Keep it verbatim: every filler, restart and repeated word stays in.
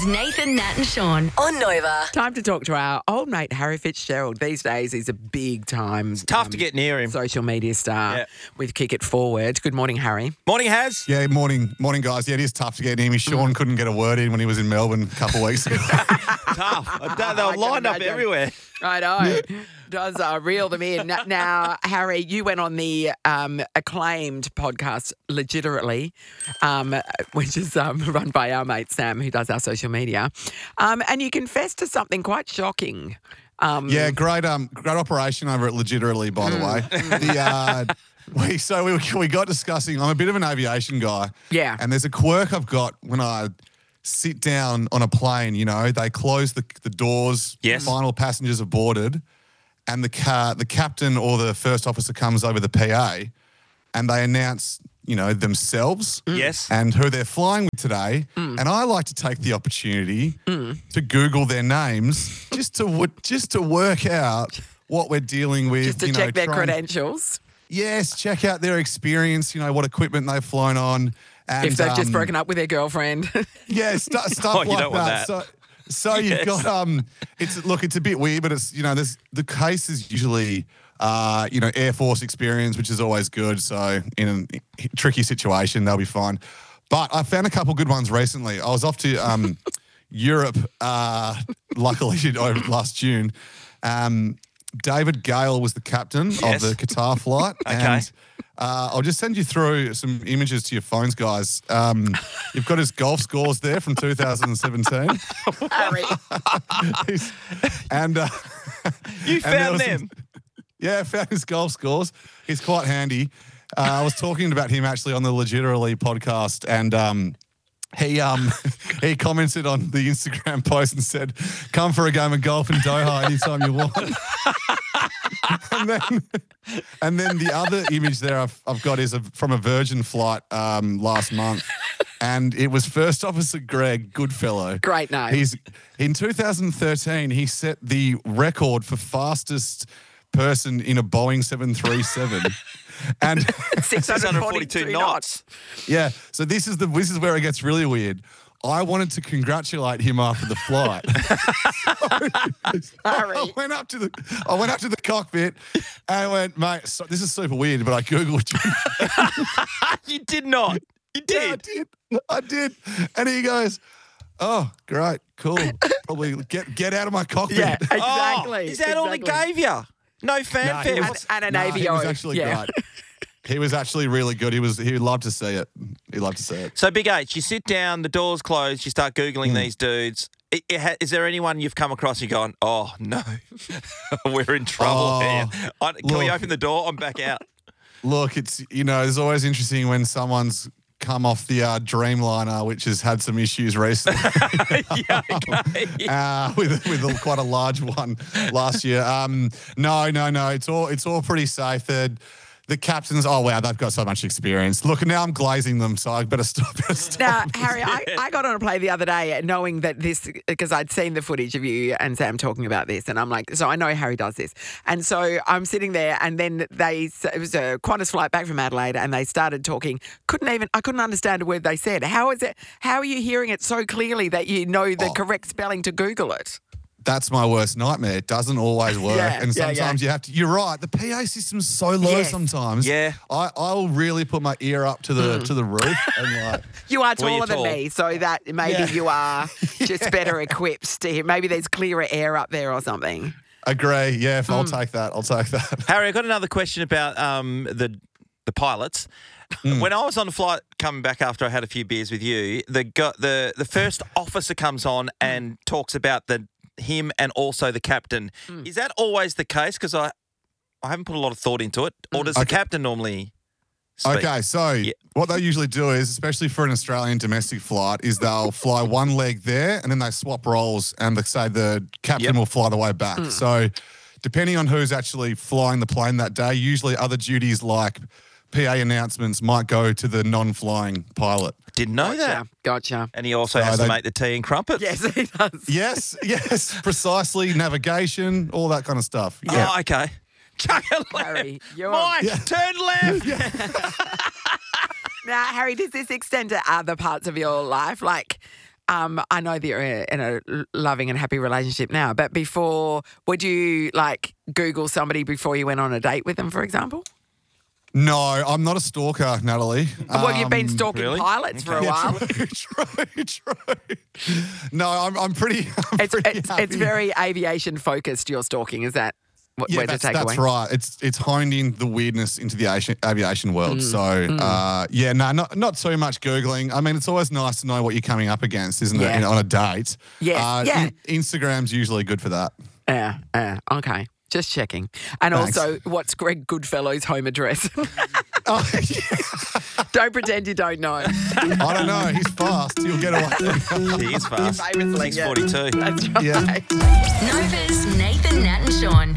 is Nathan, Nat and Sean on Nova. Time to talk to our old mate Harry Fitzgerald. These days he's a big time It's tough to get near him. social media star Yeah. with Kick It Forward. Good morning, Harry. Morning, Haz. Yeah, morning, morning, guys. Yeah, it is tough to get him. Sean Mm. couldn't get a word in when he was in Melbourne a couple of weeks ago. Tough. They I were can lined up imagine. everywhere. I know. Does uh, reel them in. N- Now, Harry, you went on the um, acclaimed podcast, Legitimately, um, which is um, run by our mate Sam, who does our social media. Um, and you confessed to something quite shocking. Um, Yeah, great, um, great operation over at Legitimately, by the way. The uh, we so we we got discussing. I'm a bit of an aviation guy. Yeah. and there's a quirk I've got when I sit down on a plane. You know, they close the the doors. Yes. Final passengers have boarded, and the car, the captain or the first officer comes over the P A, and they announce, you know, themselves. Yes. And who they're flying with today. And I like to take the opportunity to Google their names just to wo- just to work out what we're dealing with. just to you know, check their try and- credentials. Yes, check out their experience, you know, what equipment they've flown on. And, If they've just um, broken up with their girlfriend. Yeah, stu- stuff Oh, like you don't want that. that. So, so Yes. you've got, um, it's look, it's a bit weird, but it's, you know, there's the case is usually, uh, you know, Air Force experience, which is always good. So in a tricky situation, they'll be fine. But I found a couple good ones recently. I was off to um, Europe, uh, luckily over last June. Um, David Gale was the captain Yes. of the Qatar flight. Okay. And uh, I'll just send you through some images to your phones, guys. Um, you've got his golf scores there from two thousand seventeen. Harry. He's- and uh, You and there found was them. some- yeah, I found his golf scores. He's quite handy. Uh, I was talking about him actually on the Legitimately podcast, and um, he um, he commented on the Instagram post and said, "Come for a game of golf in Doha anytime you want." and then, and then the other image there I've, I've got is a, from a Virgin flight um, last month, and it was First Officer Greg Goodfellow. Great name. He's in two thousand thirteen. He set the record for fastest person in a Boeing seven thirty-seven, and six hundred forty-two forty-two knots. knots. yeah. So this is the this is where it gets really weird. I wanted to congratulate him after the flight. So Harry. I went up to the I went up to the cockpit and I went, mate. So, this is super weird, but I googled you. You did not. You Yeah, I did. did. I did. And he goes, "Oh, great, cool. Probably get get out of my cockpit." Yeah, Oh, exactly. is that all he exactly. gave you? No fanfare. he And, was- and an Nah, A V O. He was actually yeah. great. He was actually really good. He was. He would love to see it. He'd love to see it. So, Big H, you sit down, the door's closed, you start Googling Hmm. these dudes. I- I ha- Is there anyone you've come across and gone, oh, no, we're in trouble Oh, here? I, can we look. open the door? I'm back out. Look, it's you know, it's always interesting when someone's come off the uh, Dreamliner, which has had some issues recently, yeah, okay. uh, with with a, quite a large one last year. Um, no, no, no. It's all it's all pretty safe. The, the captains, oh wow, they've got so much experience. Look, now I'm glazing them, so I better stop. Better stop. Now, Harry, I, I got on a play the other day knowing that this, because I'd seen the footage of you and Sam talking about this, and I'm like, so I know Harry does this. And so I'm sitting there, and then they, it was a Qantas flight back from Adelaide, and they started talking. Couldn't even, I couldn't understand a word they said. How is it, how are you hearing it so clearly that you know the Oh. correct spelling to Google it? That's my worst nightmare. It doesn't always work. Yeah, and yeah, yeah. sometimes you have to, you're right. The P A system's so low Yes. sometimes. Yeah. I, I'll really put my ear up to the to the roof and like, You are Well, taller you're than tall. me, so that maybe Yeah. you are just better equipped to hear. Maybe there's clearer air up there or something. agree. Yeah, if Hmm. I'll take that. I'll take that. Harry, I've got another question about um, the the pilots. Hmm. When I was on the flight coming back after I had a few beers with you, the go- the the first officer comes on and talks about the him and also the captain. Is that always the case? Because I I haven't put a lot of thought into it. Or does the Okay. captain normally speak? Okay, so what they usually do is, especially for an Australian domestic flight, is they'll fly one leg there and then they swap roles and they say the captain Yep. will fly the way back. So depending on who's actually flying the plane that day, usually other duties like P A announcements might go to the non-flying pilot. Didn't know that. Gotcha. Gotcha. And he also So has to they- make the tea and crumpets. Yes, he does. Yes, yes, precisely. Navigation, all that kind of stuff. Oh, okay. Chuck it left. Harry, you're- Mike, Yeah. turn left. Now, Harry, does this extend to other parts of your life? Like, um, I know that you're in a loving and happy relationship now, but before, would you like Google somebody before you went on a date with them, for example? No, I'm not a stalker, Natalie. Well, you've been Um, stalking really? pilots for a yeah, while. True, true, true. No, I'm, I'm pretty. I'm It's, pretty it's, happy. it's very aviation focused, your stalking. Is that what Yeah, where to that's, take that's away? right. It's it's honed in the weirdness into the aviation, aviation world. Mm, So uh, yeah, no, not not too much googling. I mean, it's always nice to know what you're coming up against, isn't Yeah. it, in- on a date? Yes, Uh, yeah. in- Instagram's usually good for that. Yeah, yeah, okay. Just checking. And Thanks. also, what's Greg Goodfellow's home address? Oh, yeah. Don't pretend you don't know. I don't know. He's fast. He'll get away. He is fast. Famously, six forty-two. That's right. Yeah. Nova's Nathan, Nat, and Sean.